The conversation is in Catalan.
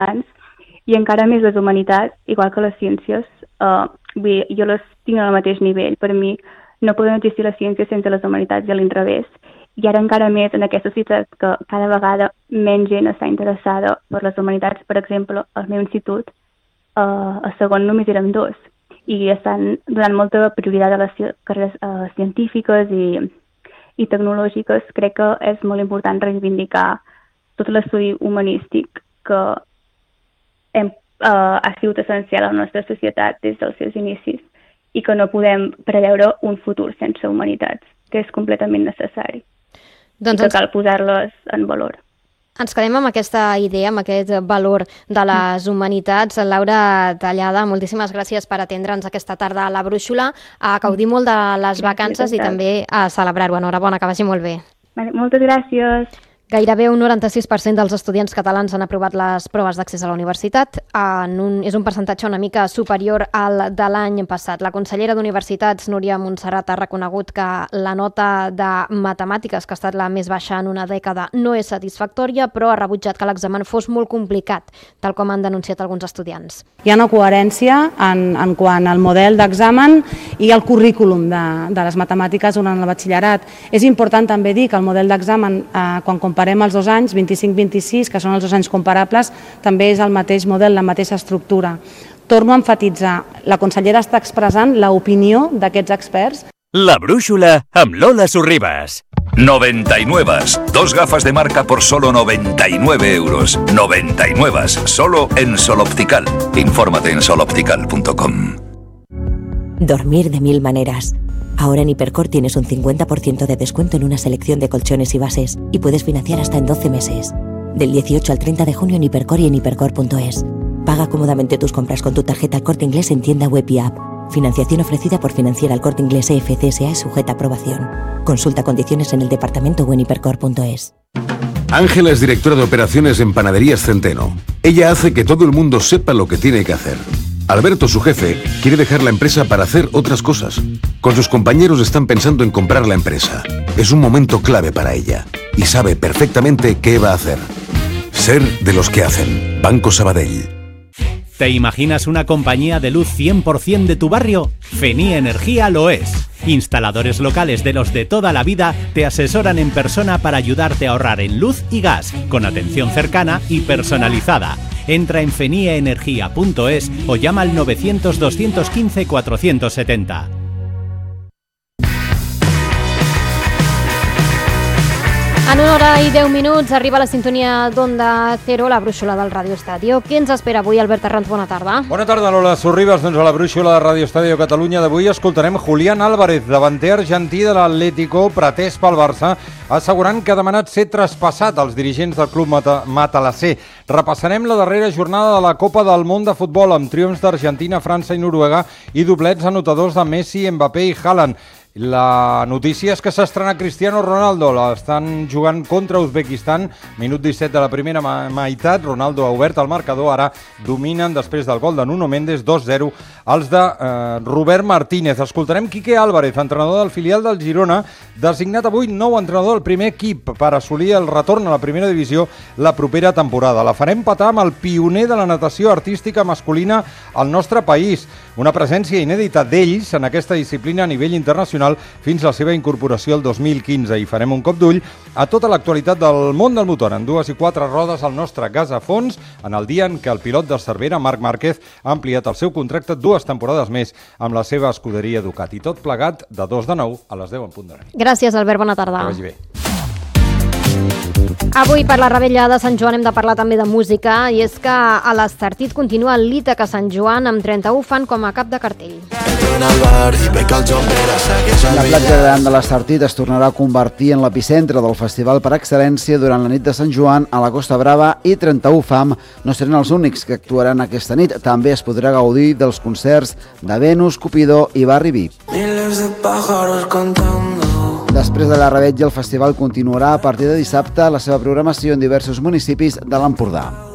importants, i encara més les humanitats, igual que les ciències, jo les tinc al mateix nivell. Per mi no poden existir les ciències sense les humanitats i a l'inrevés. I ara encara més en aquesta societat que cada vegada menys gent està interessada per les humanitats. Per exemple, al meu institut, a segon només érem 2 i estan donant molta prioritat a les carreres científiques i tecnològiques. Crec que és molt important reivindicar tot l'estudi humanístic que ha sigut essencial a la nostra societat des dels seus inicis i que no podem preveure un futur sense humanitats, que és completament necessari. I que cal posar-les en valor. Ens quedem amb aquesta idea, amb aquest valor de les humanitats. Laura Tallada, moltíssimes gràcies per atendre'ns aquesta tarda a la Brúixola, a gaudir molt de les vacances i també a celebrar-ho. Enhorabona, que vagi molt bé. Moltes gràcies. Gairebé un 96% dels estudiants catalans han aprovat les proves d'accés a la universitat. És un percentatge una mica superior al de l'any passat. La consellera d'Universitats, Núria Montserrat, ha reconegut que la nota de matemàtiques, que ha estat la més baixa en una dècada, no és satisfactòria, però ha rebutjat que l'examen fos molt complicat, tal com han denunciat alguns estudiants. Hi ha una coherència en quant al model d'examen i el currículum de les matemàtiques durant el batxillerat. És important també dir que el model d'examen, quan comparem els 2 anys, 25-26, que són els 2 anys comparables, també és el mateix model, la mateixa estructura. Torno a emfatitzar, la consellera està expressant l'opinió d'aquests experts. La Brúixola amb Lola Sorribas. 99, 2 gafas de marca por solo 99 euros. 99, solo en Sol Optical. Infórmate en soloptical.com. Dormir de 1000 maneras. Ahora en Hipercor tienes un 50% de descuento en una selección de colchones y bases y puedes financiar hasta en 12 meses. Del 18 al 30 de junio en Hipercor y en hipercor.es. Paga cómodamente tus compras con tu tarjeta El Corte Inglés en tienda web y app. Financiación ofrecida por Financiera El Corte Inglés EFCSA y sujeta a aprobación. Consulta condiciones en el departamento o en hipercor.es. Ángela es directora de operaciones en Panaderías Centeno. Ella hace que todo el mundo sepa lo que tiene que hacer. Alberto, su jefe, quiere dejar la empresa para hacer otras cosas. Con sus compañeros están pensando en comprar la empresa. Es un momento clave para ella y sabe perfectamente qué va a hacer. Ser de los que hacen. Banco Sabadell. ¿Te imaginas una compañía de luz 100% de tu barrio? Fenía Energía lo es. Instaladores locales de los de toda la vida te asesoran en persona para ayudarte a ahorrar en luz y gas, con atención cercana y personalizada. Entra en feniaenergia.es o llama al 900 215 470. En 1 hora i 10 minuts arriba la sintonia d'Onda Cero, la Brúixola del Radio Estadio. Què ens espera avui, Albert Arranz? Bona tarda. Bona tarda, Lola Sorribas. Doncs a la Brúixola de Radio Estadio Catalunya d'avui escoltarem Julián Álvarez, davanter argentí de l'Atlético, pretès pel Barça, assegurant que ha demanat ser traspassat als dirigents del club matalasser. Repassarem la darrera jornada de la Copa del Món de Futbol amb triomfs d'Argentina, França i Noruega i doblets anotadors de Messi, Mbappé i Haaland. La notícia és que s'estrena Cristiano Ronaldo, l'estan jugant contra Uzbekistan, minut 17 de la primera meitat, Ronaldo ha obert el marcador, ara dominen després del gol de Nuno Méndez, 2-0, els de Robert Martínez. Escoltarem Quique Álvarez, entrenador del filial del Girona, designat avui nou entrenador del primer equip per assolir el retorn a la primera divisió la propera temporada. La farem patar amb el pioner de la natació artística masculina al nostre país, una presència inèdita d'ells en aquesta disciplina a nivell internacional fins a la seva incorporació el 2015. I farem un cop d'ull a tota l'actualitat del món del motor en 2 i 4 rodes al nostre gas a fons en el dia en què el pilot de Cervera, Marc Márquez, ha ampliat el seu contracte 2 temporades més amb la seva escuderia Ducati. Tot plegat de 2 de 9 a les 10 en punt de la nit. Gràcies, Albert. Bona tarda. Que vagi bé. Avui per la Rebella de Sant Joan hem de parlar també de música, i és que a l'Estartit continua el L'Ítaca Sant Joan amb 31 fan com a cap de cartell. La platja gran de l'Estartit es tornarà a convertir en l'epicentre del festival per excel·lència durant la nit de Sant Joan a la Costa Brava, i 31 fam no seran els únics que actuaran aquesta nit. També es podrà gaudir dels concerts de Venus, Cupido i Barri VIP. Després de la Rebetlla, el festival continuarà a partir de dissabte la seva programació en diversos municipis de l'Empordà.